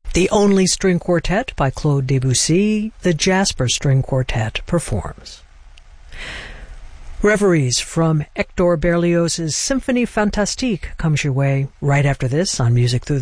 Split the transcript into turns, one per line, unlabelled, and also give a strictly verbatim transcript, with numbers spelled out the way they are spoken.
The Only String Quartet by Claude Debussy, the Jasper String Quartet performs. Reveries from Hector Berlioz's Symphonie Fantastique comes your way right after this on Music Through